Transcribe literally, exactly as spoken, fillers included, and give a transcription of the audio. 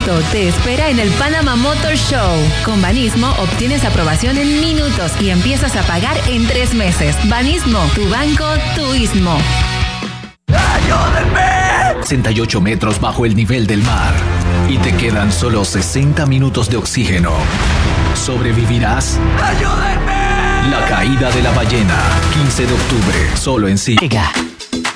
agosto te espera en el Panama Motor Show. Con Banismo obtienes aprobación en minutos y empiezas a pagar en tres meses. Banismo, tu banco, tu istmo. ¡Ayúdenme! sesenta y ocho metros bajo el nivel del mar. Y te quedan solo sesenta minutos de oxígeno. ¿Sobrevivirás? ¡Ayúdenme! La caída de la ballena. quince de octubre, solo en Ciega.